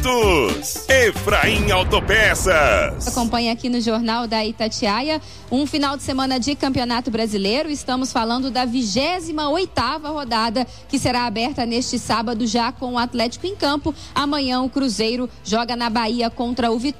Efraim Autopeças. Acompanha aqui no Jornal da Itatiaia um final de semana de Campeonato Brasileiro. Estamos falando da 28ª rodada, que será aberta neste sábado já com o Atlético em campo. Amanhã o Cruzeiro joga na Bahia contra o Vitória.